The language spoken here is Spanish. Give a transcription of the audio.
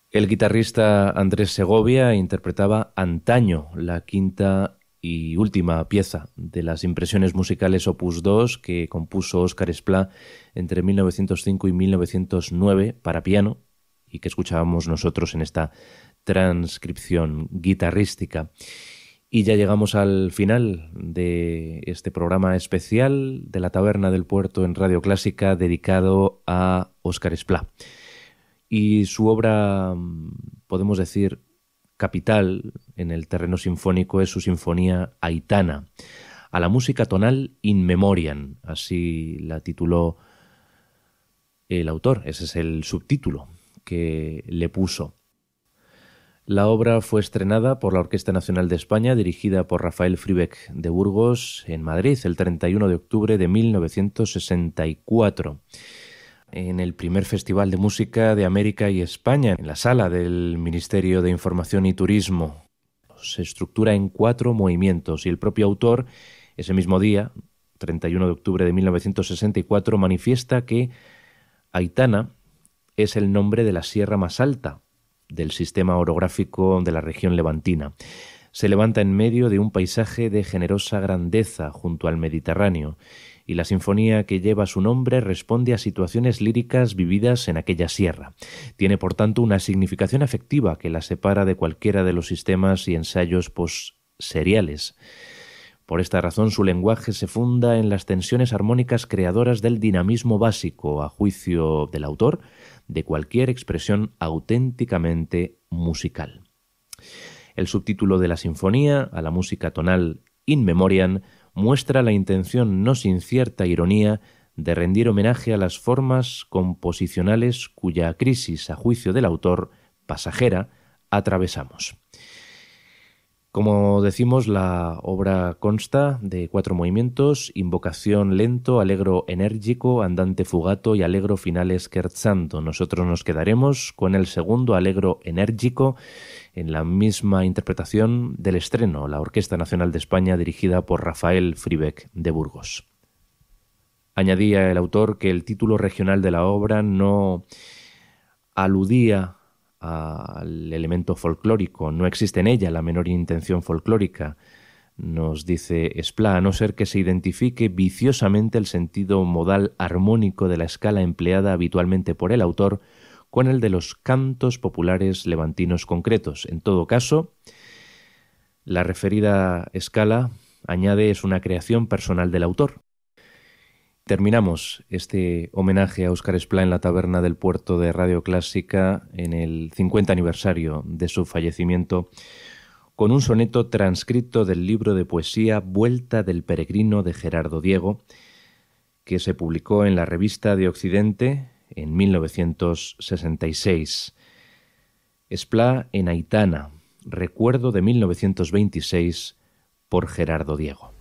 El guitarrista Andrés Segovia interpretaba Antaño, la quinta y última pieza de las Impresiones musicales Opus 2 que compuso Óscar Esplá entre 1905 y 1909 para piano y que escuchábamos nosotros en esta transcripción guitarrística. Y ya llegamos al final de este programa especial de la Taberna del Puerto en Radio Clásica dedicado a Óscar Esplá. Y su obra, podemos decir, capital en el terreno sinfónico es su sinfonía Aitana, a la música tonal in memoriam, así la tituló el autor, ese es el subtítulo que le puso. La obra fue estrenada por la Orquesta Nacional de España, dirigida por Rafael Fribeck de Burgos, en Madrid, el 31 de octubre de 1964. En el primer Festival de Música de América y España, en la sala del Ministerio de Información y Turismo. Se estructura en 4 movimientos y el propio autor, ese mismo día, 31 de octubre de 1964, manifiesta que Aitana es el nombre de la sierra más alta del sistema orográfico de la región levantina. Se levanta en medio de un paisaje de generosa grandeza junto al Mediterráneo, y la sinfonía que lleva su nombre responde a situaciones líricas vividas en aquella sierra. Tiene, por tanto, una significación afectiva que la separa de cualquiera de los sistemas y ensayos postseriales. Por esta razón, su lenguaje se funda en las tensiones armónicas creadoras del dinamismo básico, a juicio del autor, de cualquier expresión auténticamente musical. El subtítulo de la sinfonía, a la música tonal in memoriam, muestra la intención no sin cierta ironía de rendir homenaje a las formas composicionales cuya crisis, a juicio del autor, pasajera, atravesamos. Como decimos, la obra consta de 4 movimientos: invocación lento, allegro enérgico, andante fugato y allegro finale scherzando. Nosotros nos quedaremos con el segundo, allegro enérgico, en la misma interpretación del estreno, la Orquesta Nacional de España, dirigida por Rafael Fribeck de Burgos. Añadía el autor que el título regional de la obra no aludía al elemento folclórico, no existe en ella la menor intención folclórica, nos dice Esplá, a no ser que se identifique viciosamente el sentido modal armónico de la escala empleada habitualmente por el autor con el de los cantos populares levantinos concretos. En todo caso, la referida escala, añade, es una creación personal del autor. Terminamos este homenaje a Óscar Esplá en la Taberna del Puerto de Radio Clásica en el 50 aniversario de su fallecimiento con un soneto transcrito del libro de poesía Vuelta del Peregrino de Gerardo Diego, que se publicó en la Revista de Occidente en 1966. Esplá en Aitana, recuerdo de 1926 por Gerardo Diego.